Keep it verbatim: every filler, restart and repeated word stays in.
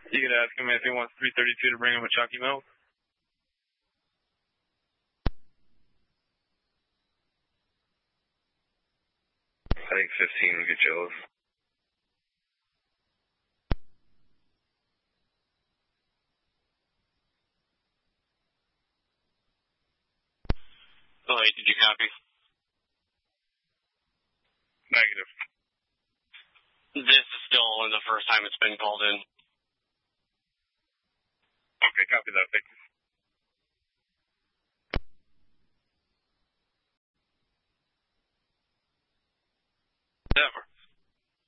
You could ask him if he wants three thirty-two to bring him a Chalky Milk. I think fifteen would get jealous. Oh, hey, did you copy? Negative. This is still only the first time it's been called in. Okay, copy that. Thank you. Never.